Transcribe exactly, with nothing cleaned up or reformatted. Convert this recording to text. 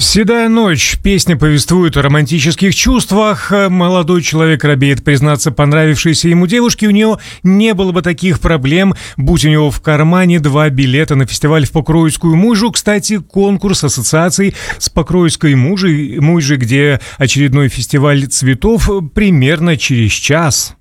«Седая ночь». Песня повествует о романтических чувствах. Молодой человек робеет признаться понравившейся ему девушке. У нее не было бы таких проблем, будь у него в кармане два билета на фестиваль в Покровскую Мужу. Кстати, конкурс ассоциаций с Покровской Мужей, Мужей, где очередной фестиваль цветов примерно через час.